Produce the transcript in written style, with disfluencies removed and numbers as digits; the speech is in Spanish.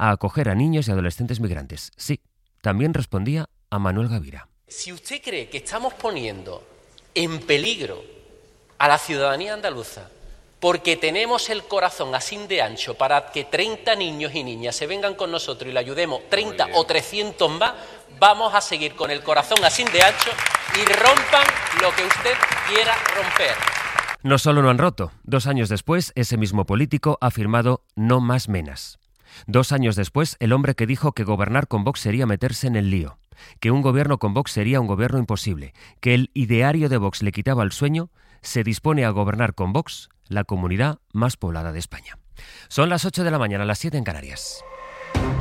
a acoger a niños y adolescentes migrantes. Sí, también respondía a Manuel Gavira. Si usted cree que estamos poniendo en peligro a la ciudadanía andaluza porque tenemos el corazón así de ancho para que 30 niños y niñas se vengan con nosotros y le ayudemos 30 o 300 más, vamos a seguir con el corazón así de ancho y rompan lo que usted quiera romper. No solo no han roto. 2 años después, ese mismo político ha firmado No más menas. 2 años después, el hombre que dijo que gobernar con Vox sería meterse en el lío, que un gobierno con Vox sería un gobierno imposible, que el ideario de Vox le quitaba el sueño, se dispone a gobernar con Vox la comunidad más poblada de España. Son las 8 de la mañana, las 7 en Canarias.